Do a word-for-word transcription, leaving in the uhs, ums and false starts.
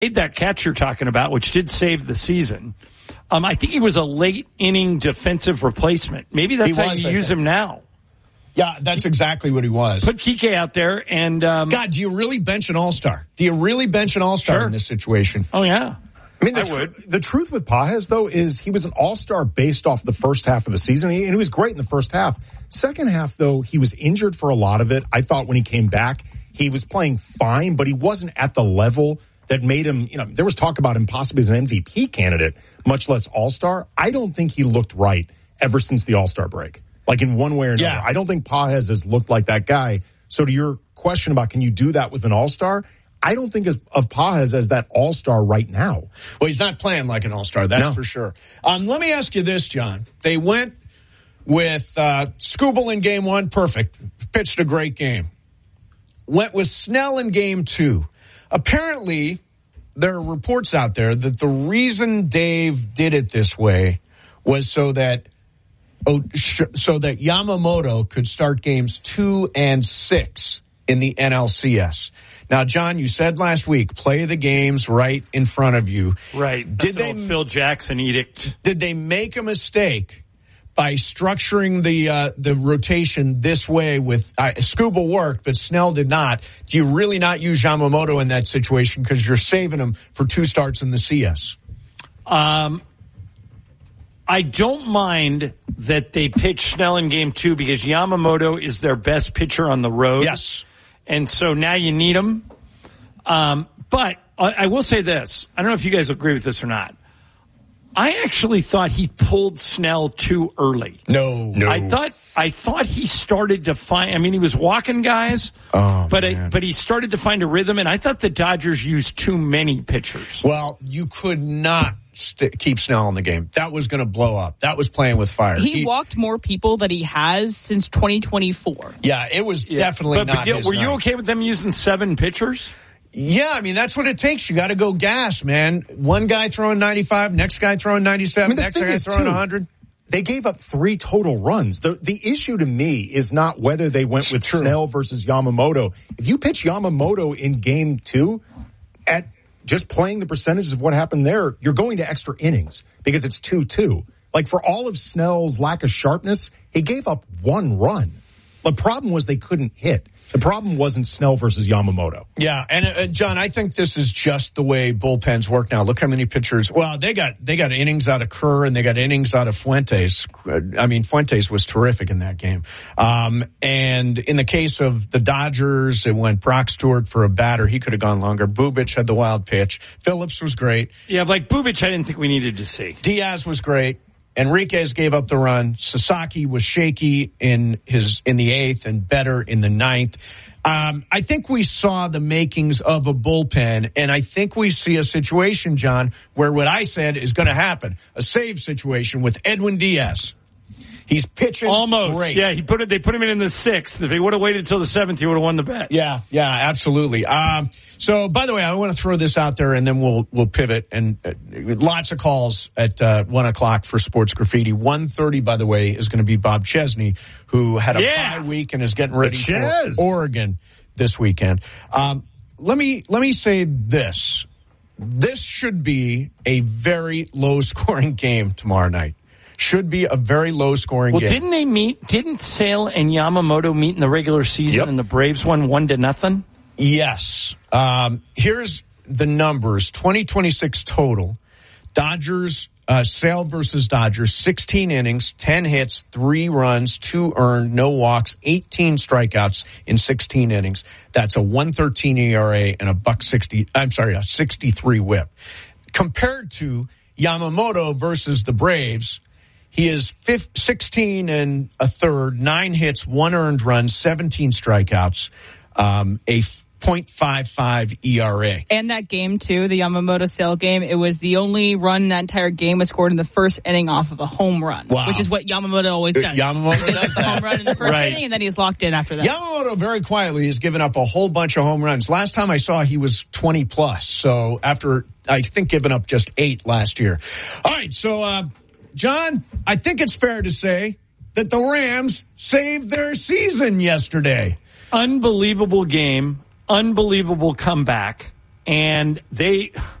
made that catch you're talking about, which did save the season. Um, I think he was a late inning defensive replacement. Maybe that's He how was, you I use think. him now. Yeah, that's exactly what he was. Put Kike out there and um, God, do you really bench an all-star? Do you really bench an all-star Sure. in this situation? Oh yeah. I mean, the, I tr- would. the truth with Pages, though, is he was an all-star based off the first half of the season, and he was great in the first half. Second half, though, he was injured for a lot of it. I thought when he came back, he was playing fine, but he wasn't at the level that made him, you know, there was talk about him possibly as an M V P candidate, much less all-star. I don't think he looked right ever since the all-star break, like in one way or another. Yeah. I don't think Pages has looked like that guy. So to your question about can you do that with an all-star, I don't think of Pages as that all-star right now. Well, he's not playing like an all-star, that's No. for sure. Um, let me ask you this, John. They went with uh, Skubal in game one, perfect. Pitched a great game. Went with Snell in game two. Apparently, there are reports out there that the reason Dave did it this way was so that oh, sh- so that Yamamoto could start games two and six in the N L C S. Now, John, you said last week, play the games right in front of you. Right. Did That's they an old Phil Jackson edict? Did they make a mistake by structuring the uh, the rotation this way? With uh, Skubal worked, but Snell did not. Do you really not use Yamamoto in that situation because you're saving him for two starts in the C S? Um, I don't mind that they pitch Snell in game two because Yamamoto is their best pitcher on the road. Yes. And so now you need him. Um, but I, I will say this. I don't know if you guys agree with this or not. I actually thought he pulled Snell too early. No. No. I thought I thought he started to find. I mean, he was walking guys, Oh, but man. I, but he started to find a rhythm. And I thought the Dodgers used too many pitchers. Well, you could not st- keep Snell in the game. That was going to blow up. That was playing with fire. He, walked more people than he has since twenty twenty-four. Yeah, it was Yeah. definitely but, not but, his Were you night. okay with them using seven pitchers? Yeah, I mean, that's what it takes. You got to go gas, man. One guy throwing ninety-five, next guy throwing ninety-seven, I mean, the next thing guy is, throwing too, one hundred. They gave up three total runs. The the issue to me is not whether they went with True. Snell versus Yamamoto. If you pitch Yamamoto in game two at just playing the percentages of what happened there, you're going to extra innings because it's two two. Like for all of Snell's lack of sharpness, he gave up one run. The problem was they couldn't hit. The problem wasn't Snell versus Yamamoto. Yeah, and uh, John, I think this is just the way bullpens work now. Look how many pitchers. Well, they got they got innings out of Kerr and they got innings out of Fuentes. I mean, Fuentes was terrific in that game. Um, and in the case of the Dodgers, it went Brock Stewart for a batter. He could have gone longer. Bubic had the wild pitch. Phillips was great. Yeah, like Bubic, I didn't think we needed to see. Diaz was great. Enriquez gave up the run. Sasaki was shaky in his in the eighth and better in the ninth. Um, I think we saw the makings of a bullpen, and I think we see a situation, John, where what I said is going to happen: a save situation with Edwin Diaz. He's pitching Almost. great. Yeah, he put it. They put him in in the sixth. If he would have waited until the seventh, he would have won the bet. Yeah, yeah, absolutely. Um, so, by the way, I want to throw this out there, and then we'll we'll pivot. And uh, lots of calls at uh, one o'clock for Sports Graffiti. One thirty, by the way, is going to be Bob Chesney, who had a Yeah. bye week and is getting ready for Ches. Oregon this weekend. Um, let me let me say this: this should be a very low-scoring game tomorrow night. Should be a very low-scoring Well, game. didn't they meet? Didn't Sale and Yamamoto meet in the regular season, Yep. and the Braves won one to nothing? Yes. Um, here's the numbers. twenty twenty-six total. Dodgers, uh, Sale versus Dodgers, sixteen innings, ten hits, three runs, two earned, no walks, eighteen strikeouts in sixteen innings. That's a one thirteen E R A and a buck sixty, I'm sorry, a sixty-three whip. Compared to Yamamoto versus the Braves, he is sixteen and a third, nine hits, one earned run, seventeen strikeouts, um, a point five five E R A. And that game, too, the Yamamoto Sale game, it was the only run in that entire game was scored in the first inning off of a home run, Wow. which is what Yamamoto always does. Yamamoto He does gets a home that. run in the first Right. inning, and then he's locked in after that. Yamamoto very quietly has given up a whole bunch of home runs. Last time I saw he was twenty plus. So after, I think, giving up just eight last year. All right. So, uh, John, I think it's fair to say that the Rams saved their season yesterday. Unbelievable game. Unbelievable comeback. and they